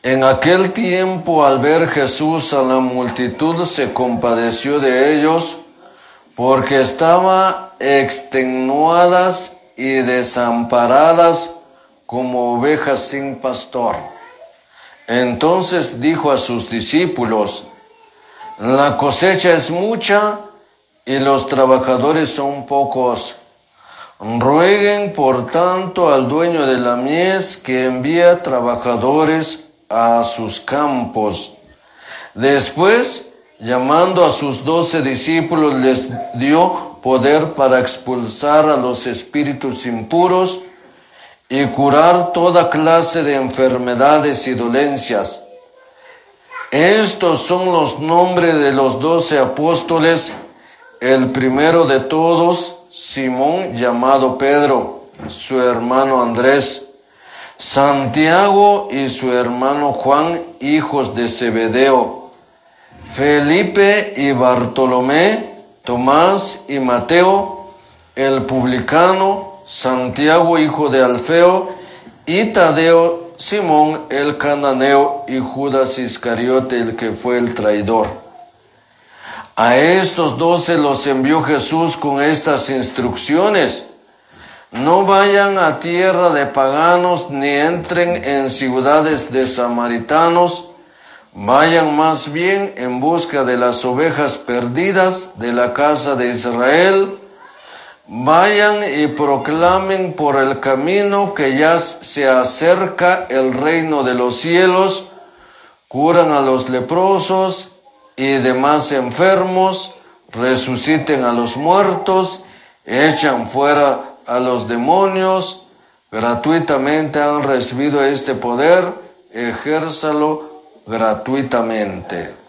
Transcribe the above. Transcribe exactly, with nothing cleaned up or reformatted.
En aquel tiempo, al ver Jesús a la multitud, se compadeció de ellos, porque estaban extenuadas y desamparadas como ovejas sin pastor. Entonces dijo a sus discípulos: la cosecha es mucha y los trabajadores son pocos. Rueguen por tanto al dueño de la mies que envíe trabajadores a sus campos. Después, llamando a sus doce discípulos, les dio poder para expulsar a los espíritus impuros y curar toda clase de enfermedades y dolencias. Estos son los nombres de los doce apóstoles. El primero de todos, Simón, llamado Pedro, su hermano Andrés, Santiago y su hermano Juan, hijos de Zebedeo, Felipe y Bartolomé, Tomás y Mateo, el publicano, Santiago, hijo de Alfeo, y Tadeo, Simón el cananeo, y Judas Iscariote, el que fue el traidor. A estos doce los envió Jesús con estas instrucciones: no vayan a tierra de paganos, ni entren en ciudades de samaritanos, vayan más bien en busca de las ovejas perdidas de la casa de Israel. Vayan y proclamen por el camino que ya se acerca el reino de los cielos, curan a los leprosos y demás enfermos, resuciten a los muertos, echan fuera a los demonios. Gratuitamente han recibido este poder, ejérzalo gratuitamente.